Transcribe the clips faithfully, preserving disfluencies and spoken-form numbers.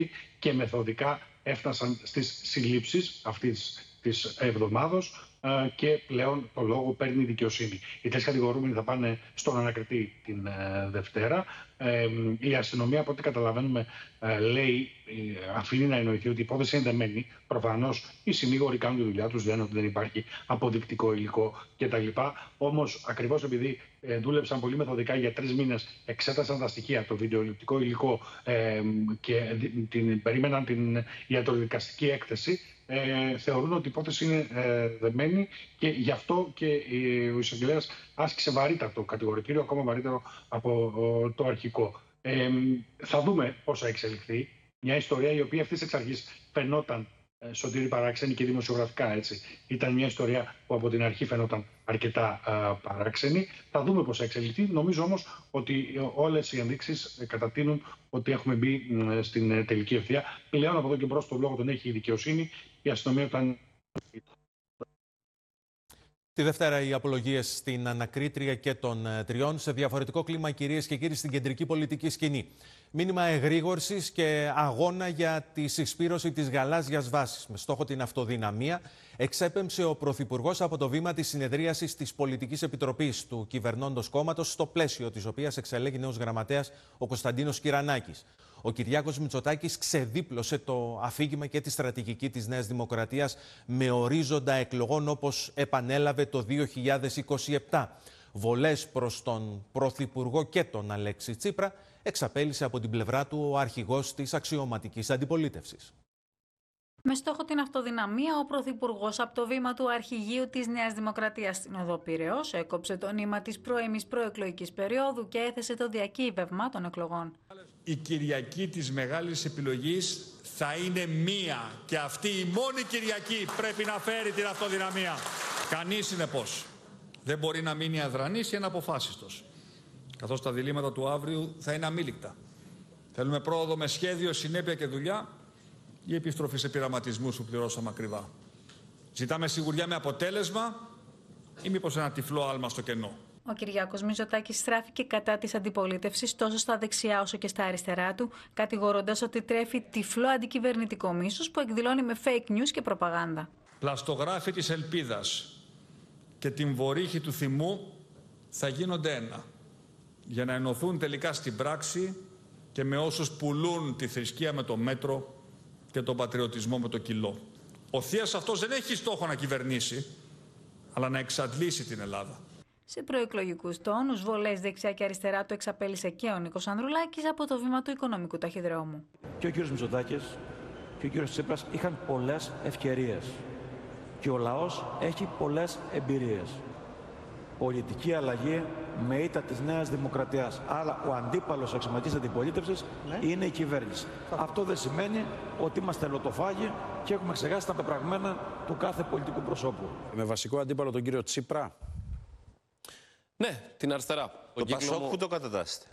και μεθοδικά έφτασαν στις συλλήψεις αυτής της εβδομάδος και πλέον το λόγο παίρνει η δικαιοσύνη. Οι τρεις κατηγορούμενοι θα πάνε στον ανακριτή την Δευτέρα. Η αστυνομία, από ό,τι καταλαβαίνουμε, λέει, αφήνει να εννοηθεί ότι η υπόθεση είναι δεμένη. Προφανώς οι συνήγοροι κάνουν τη δουλειά τους, λένε ότι δεν υπάρχει αποδεικτικό υλικό κτλ. Όμως, ακριβώς επειδή δούλεψαν πολύ μεθοδικά για τρεις μήνες, εξέτασαν τα στοιχεία, το βιντεοληπτικό υλικό και την, περίμεναν την ιατροδικαστική έκθεση, Ε, θεωρούν ότι η υπόθεση είναι ε, δεμένη και γι' αυτό και ο εισαγγελέας άσκησε βαρύτατο κατηγορητήριο, ακόμα βαρύτερο από ο, το αρχικό. Ε, θα δούμε πώς θα εξελιχθεί. Μια ιστορία η οποία ευθύς εξ αρχής φαινόταν, ε, Σωτήρη, παράξενη και δημοσιογραφικά, έτσι. Ήταν μια ιστορία που από την αρχή φαινόταν αρκετά ε, παράξενη. Θα δούμε πώς θα εξελιχθεί. Νομίζω όμως ότι όλες οι ενδείξεις κατατείνουν ότι έχουμε μπει ε, στην τελική ευθεία. Πλέον από εδώ και μπρος το λόγο τον έχει η δικαιοσύνη. Η αστυνομία ήταν... Τη Δευτέρα οι απολογίες στην ανακρίτρια και των τριών σε διαφορετικό κλίμα, κυρίες και κύριοι, στην κεντρική πολιτική σκηνή. Μήνυμα εγρήγορσης και αγώνα για τη συσπήρωση της γαλάζιας βάσης. Με στόχο την αυτοδυναμία, εξέπεμψε ο Πρωθυπουργός από το βήμα της συνεδρίασης της Πολιτικής Επιτροπής του κυβερνώντος κόμματος, στο πλαίσιο της οποίας εξελέγει νέος γραμματέας ο Κωνσταντίνος Κυρανάκης. Ο Κυριάκος Μητσοτάκης ξεδίπλωσε το αφήγημα και τη στρατηγική της Νέας Δημοκρατίας με ορίζοντα εκλογών, όπως επανέλαβε το δύο χιλιάδες είκοσι επτά. Βολές προς τον Πρωθυπουργό και τον Αλέξη Τσίπρα εξαπέλυσε από την πλευρά του ο αρχηγός της αξιωματικής αντιπολίτευσης. Με στόχο την αυτοδυναμία, ο Πρωθυπουργός από το βήμα του αρχηγείου της Νέας Δημοκρατίας στην Οδό Πειραιώς έκοψε το νήμα της πρώιμης προεκλογικής περίοδου και έθεσε το διακύβευμα των εκλογών. Η Κυριακή της μεγάλης επιλογής θα είναι μία και αυτή η μόνη Κυριακή πρέπει να φέρει την αυτοδυναμία. Κανείς, συνεπώς, δεν μπορεί να μείνει αδρανής ή αναποφάσιστος, καθώς τα διλήμματα του αύριου θα είναι αμήλικτα. Θέλουμε πρόοδο με σχέδιο, συνέπεια και δουλειά ή επιστροφή σε πειραματισμούς που πληρώσαμε ακριβά. Ζητάμε σιγουριά με αποτέλεσμα ή μήπως ένα τυφλό άλμα στο κενό. Ο Κυριάκος Μητσοτάκης στράφηκε κατά της αντιπολίτευσης τόσο στα δεξιά όσο και στα αριστερά του, κατηγορώντας ότι τρέφει τυφλό αντικυβερνητικό μίσος που εκδηλώνει με fake news και προπαγάνδα. Πλαστογράφοι της ελπίδας και την βορύχη του θυμού θα γίνονται ένα, για να ενωθούν τελικά στην πράξη και με όσους πουλούν τη θρησκεία με το μέτρο και τον πατριωτισμό με το κιλό. Ο Θείας αυτός δεν έχει στόχο να κυβερνήσει, αλλά να εξαντλήσει την Ελλάδα. Σε προεκλογικούς τόνους, βολές δεξιά και αριστερά του εξαπέλυσε και ο Νίκος Ανδρουλάκης από το βήμα του οικονομικού ταχυδρόμου. Και ο κύριος Μητσοτάκης και ο κύριος Τσίπρας είχαν πολλές ευκαιρίες. Και ο λαός έχει πολλές εμπειρίες. Πολιτική αλλαγή με ήττα της Νέας Δημοκρατίας. Αλλά ο αντίπαλος αξιωματικής αντιπολίτευσης ναι. είναι η κυβέρνηση. Αυτό δεν σημαίνει ότι είμαστε λωτοφάγοι και έχουμε ξεχάσει τα πεπραγμένα του κάθε πολιτικού προσώπου. Με βασικό αντίπαλο τον κύριο Τσίπρα. Ναι, την αριστερά. Το Πασόκ που το κατατάσσετε?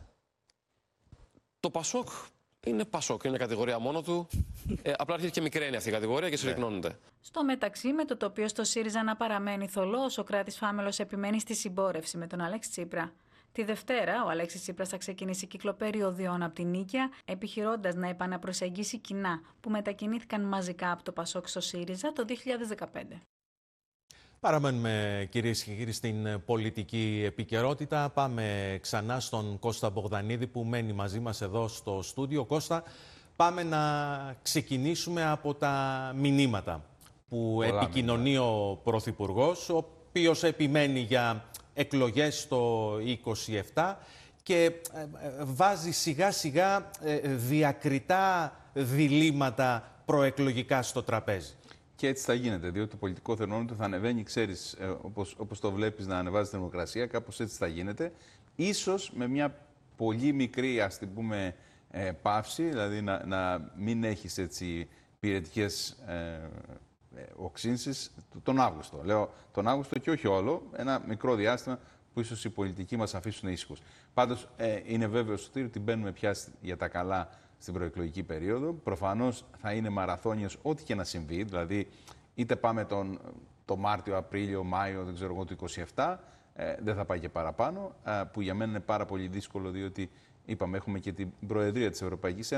Το Πασόκ είναι Πασόκ, είναι κατηγορία μόνο του. ε, απλά έρχεται και μικραίνει αυτή η κατηγορία και συρρυκνώνεται. Στο μεταξύ, με το τοπίο στο ΣΥΡΙΖΑ να παραμένει θολό, ο Σωκράτης Φάμελος επιμένει στη συμπόρευση με τον Αλέξη Τσίπρα. Τη Δευτέρα, ο Αλέξης Τσίπρας θα ξεκινήσει κύκλο περιοδιών από την Νίκαια, επιχειρώντας να επαναπροσεγγίσει κοινά που μετακινήθηκαν μαζικά από το Πασόκ στο ΣΥΡΙΖΑ το δύο χιλιάδες δεκαπέντε. Παραμένουμε, κυρίες και κύριοι, στην πολιτική επικαιρότητα. Πάμε ξανά στον Κώστα Μπογδανίδη που μένει μαζί μας εδώ στο στούντιο. Κώστα, πάμε να ξεκινήσουμε από τα μηνύματα που Πολλά επικοινωνεί μηνύματα. ο Πρωθυπουργός, ο οποίος επιμένει για εκλογές το είκοσι επτά και βάζει σιγά σιγά διακριτά διλήμματα προεκλογικά στο τραπέζι. Και έτσι θα γίνεται, διότι το πολιτικό θερμόμετρο θα ανεβαίνει, ξέρεις, όπως, όπως το βλέπεις να ανεβάζει την θερμοκρασία, κάπως έτσι θα γίνεται. Ίσως με μια πολύ μικρή, ας την πούμε, ε, παύση, δηλαδή να, να μην έχεις έτσι πυρετικές ε, ε, οξύνσεις τον Αύγουστο. Λέω τον Αύγουστο και όχι όλο, ένα μικρό διάστημα που ίσως οι πολιτικοί μας αφήσουν ήσυχους. Πάντως ε, είναι βέβαιο ότι μπαίνουμε πια για τα καλά στην προεκλογική περίοδο. Προφανώς θα είναι μαραθώνιος ό,τι και να συμβεί, δηλαδή είτε πάμε τον, τον Μάρτιο, Απρίλιο, Μάιο, δεν ξέρω εγώ, του είκοσι επτά, ε, δεν θα πάει και παραπάνω, ε, που για μένα είναι πάρα πολύ δύσκολο, διότι είπαμε έχουμε και την Προεδρία της Ευρωπαϊκής Ένωσης.